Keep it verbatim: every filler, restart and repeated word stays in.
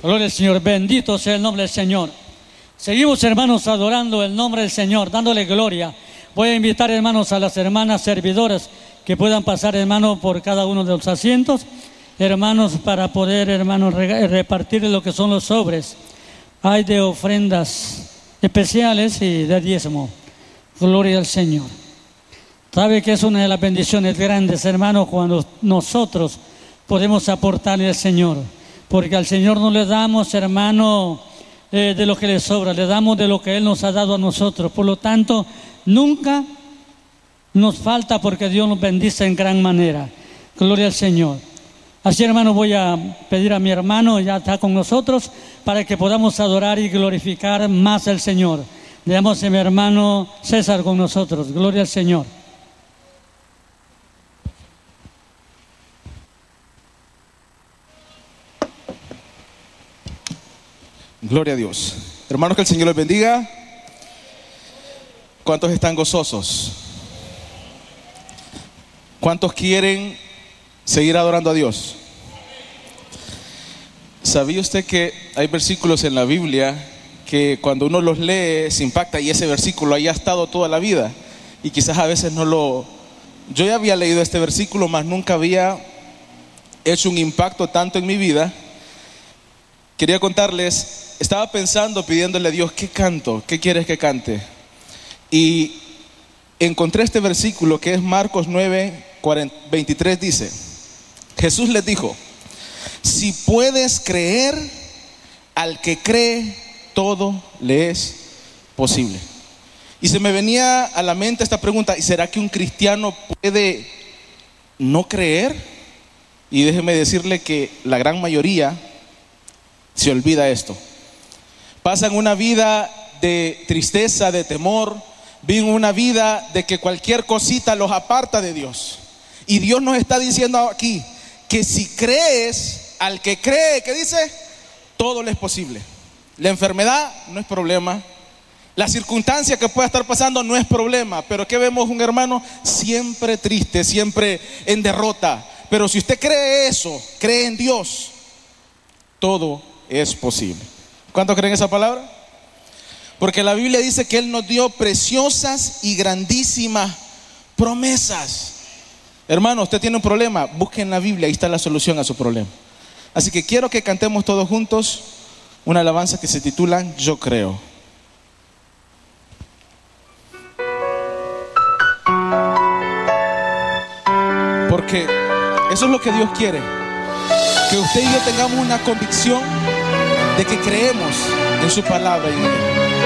Gloria al Señor, bendito sea el nombre del Señor. Seguimos, hermanos, adorando el nombre del Señor, dándole gloria. Voy a invitar, hermanos, a las hermanas servidoras que puedan pasar, hermanos, por cada uno de los asientos, hermanos, para poder, hermanos, repartir lo que son los sobres. Hay de ofrendas especiales y de diezmo. Gloria al Señor. ¿Sabe que es una de las bendiciones grandes, hermanos, cuando nosotros podemos aportarle al Señor? Porque al Señor no le damos, hermano, eh, de lo que le sobra, le damos de lo que Él nos ha dado a nosotros. Por lo tanto, nunca nos falta, porque Dios nos bendice en gran manera. Gloria al Señor. Así, hermano, voy a pedir a mi hermano, ya está con nosotros, para que podamos adorar y glorificar más al Señor. Le damos a mi hermano César con nosotros. Gloria al Señor. Gloria a Dios. Hermanos, que el Señor los bendiga. ¿Cuántos están gozosos? ¿Cuántos quieren seguir adorando a Dios? ¿Sabía usted que hay versículos en la Biblia que cuando uno los lee se impacta, y ese versículo ahí ha estado toda la vida? Y quizás a veces no lo... Yo ya había leído este versículo, mas nunca había hecho un impacto tanto en mi vida. Quería contarles, estaba pensando, pidiéndole a Dios, ¿qué canto? ¿Qué quieres que cante? Y encontré este versículo que es Marcos nueve, veintitrés, dice: Jesús les dijo, si puedes creer, al que cree, todo le es posible. Y se me venía a la mente esta pregunta: ¿y será que un cristiano puede no creer? Y déjeme decirle que la gran mayoría se olvida esto. Pasan una vida de tristeza, de temor, viven una vida de que cualquier cosita los aparta de Dios. Y Dios nos está diciendo aquí que si crees, al que cree, ¿qué dice? Todo le es posible. La enfermedad no es problema, la circunstancia que pueda estar pasando no es problema. Pero ¿qué vemos? Un hermano siempre triste, siempre en derrota. Pero si usted cree eso, cree en Dios, todo es posible. ¿Cuántos creen esa palabra? Porque la Biblia dice que Él nos dio preciosas y grandísimas promesas. Hermano, usted tiene un problema, busque en la Biblia, ahí está la solución a su problema. Así que quiero que cantemos todos juntos una alabanza que se titula Yo Creo. Porque eso es lo que Dios quiere, que usted y yo tengamos una convicción de que creemos en su palabra y en Él.